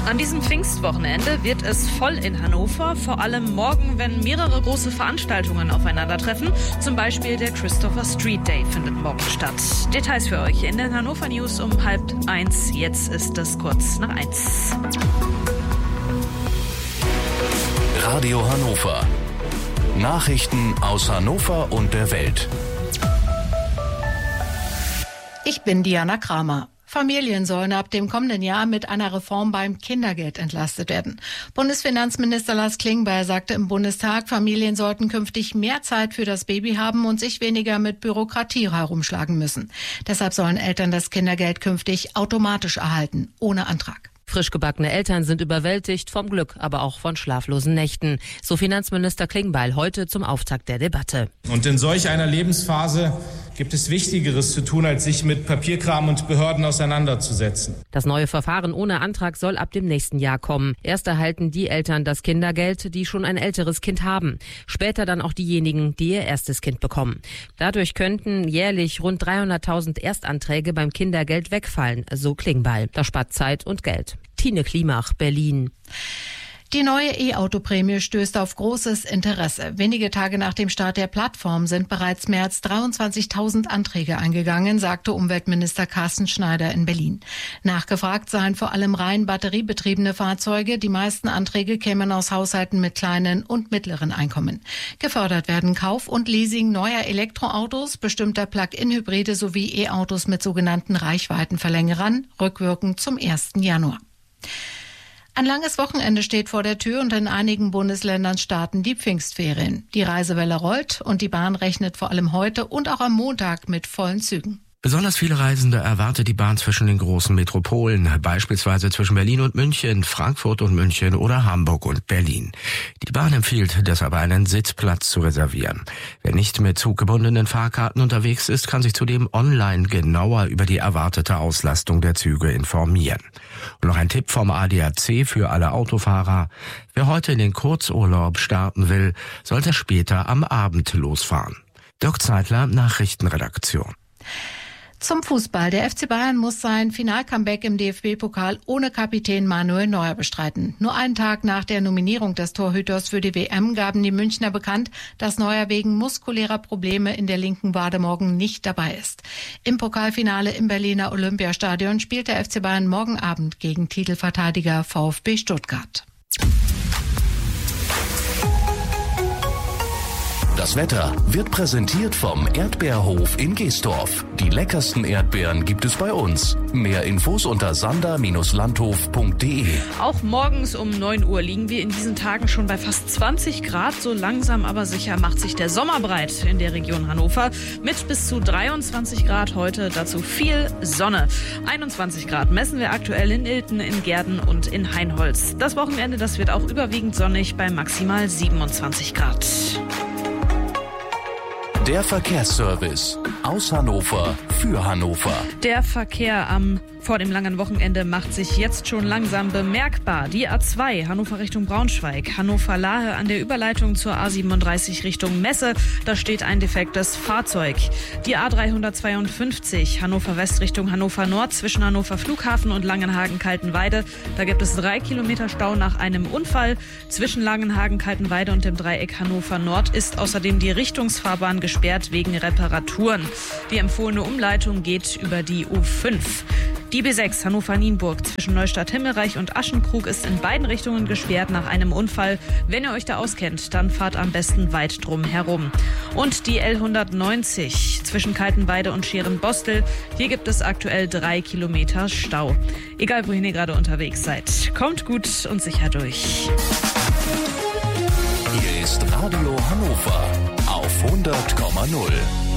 An diesem Pfingstwochenende wird es voll in Hannover, vor allem morgen, wenn mehrere große Veranstaltungen aufeinandertreffen. Zum Beispiel der Christopher Street Day findet morgen statt. Details für euch in den Hannover News um 12:30. Jetzt ist es kurz nach 1. Radio Hannover. Nachrichten aus Hannover und der Welt. Ich bin Diana Kramer. Familien sollen ab dem kommenden Jahr mit einer Reform beim Kindergeld entlastet werden. Bundesfinanzminister Lars Klingbeil sagte im Bundestag, Familien sollten künftig mehr Zeit für das Baby haben und sich weniger mit Bürokratie herumschlagen müssen. Deshalb sollen Eltern das Kindergeld künftig automatisch erhalten, ohne Antrag. Frisch gebackene Eltern sind überwältigt vom Glück, aber auch von schlaflosen Nächten. So Finanzminister Klingbeil heute zum Auftakt der Debatte. Und in solch einer Lebensphase gibt es Wichtigeres zu tun, als sich mit Papierkram und Behörden auseinanderzusetzen. Das neue Verfahren ohne Antrag soll ab dem nächsten Jahr kommen. Erst erhalten die Eltern das Kindergeld, die schon ein älteres Kind haben. Später dann auch diejenigen, die ihr erstes Kind bekommen. Dadurch könnten jährlich rund 300.000 Erstanträge beim Kindergeld wegfallen, so Klingbeil. Das spart Zeit und Geld. Tine Klimach, Berlin. Die neue E-Auto-Prämie stößt auf großes Interesse. Wenige Tage nach dem Start der Plattform sind bereits mehr als 23.000 Anträge eingegangen, sagte Umweltminister Carsten Schneider in Berlin. Nachgefragt seien vor allem rein batteriebetriebene Fahrzeuge. Die meisten Anträge kämen aus Haushalten mit kleinen und mittleren Einkommen. Gefördert werden Kauf und Leasing neuer Elektroautos, bestimmter Plug-in-Hybride sowie E-Autos mit sogenannten Reichweitenverlängerern, rückwirkend zum 1. Januar. Ein langes Wochenende steht vor der Tür und in einigen Bundesländern starten die Pfingstferien. Die Reisewelle rollt und die Bahn rechnet vor allem heute und auch am Montag mit vollen Zügen. Besonders viele Reisende erwartet die Bahn zwischen den großen Metropolen, beispielsweise zwischen Berlin und München, Frankfurt und München oder Hamburg und Berlin. Die Bahn empfiehlt deshalb einen Sitzplatz zu reservieren. Wer nicht mit zuggebundenen Fahrkarten unterwegs ist, kann sich zudem online genauer über die erwartete Auslastung der Züge informieren. Und noch ein Tipp vom ADAC für alle Autofahrer. Wer heute in den Kurzurlaub starten will, sollte später am Abend losfahren. Dirk Zeitler, Nachrichtenredaktion. Zum Fußball. Der FC Bayern muss sein Final-Comeback im DFB-Pokal ohne Kapitän Manuel Neuer bestreiten. Nur einen Tag nach der Nominierung des Torhüters für die WM gaben die Münchner bekannt, dass Neuer wegen muskulärer Probleme in der linken Wade morgen nicht dabei ist. Im Pokalfinale im Berliner Olympiastadion spielt der FC Bayern morgen Abend gegen Titelverteidiger VfB Stuttgart. Das Wetter wird präsentiert vom Erdbeerhof in Geesdorf. Die leckersten Erdbeeren gibt es bei uns. Mehr Infos unter sander-landhof.de. Auch morgens um 9 Uhr liegen wir in diesen Tagen schon bei fast 20 Grad. So langsam aber sicher macht sich der Sommer breit in der Region Hannover. Mit bis zu 23 Grad heute, dazu viel Sonne. 21 Grad messen wir aktuell in Ilten, in Gehrden und in Hainholz. Das Wochenende, das wird auch überwiegend sonnig bei maximal 27 Grad. Der Verkehrsservice aus Hannover für Hannover. Der Verkehr vor dem langen Wochenende macht sich jetzt schon langsam bemerkbar. Die A2 Hannover Richtung Braunschweig, Hannover-Lahe an der Überleitung zur A37 Richtung Messe. Da steht ein defektes Fahrzeug. Die A352 Hannover West Richtung Hannover Nord zwischen Hannover Flughafen und Langenhagen-Kaltenweide. Da gibt es 3 Kilometer Stau nach einem Unfall. Zwischen Langenhagen-Kaltenweide und dem Dreieck Hannover Nord ist außerdem die Richtungsfahrbahn gesperrt wegen Reparaturen. Die empfohlene Umleitung geht über die U5. Die B6 Hannover-Nienburg zwischen Neustadt-Himmelreich und Aschenkrug ist in beiden Richtungen gesperrt nach einem Unfall. Wenn ihr euch da auskennt, dann fahrt am besten weit drum herum. Und die L190 zwischen Kaltenweide und Scherenbostel. Hier gibt es aktuell 3 Kilometer Stau. Egal, wohin ihr gerade unterwegs seid. Kommt gut und sicher durch. Hier ist Radio Hannover auf 100,0.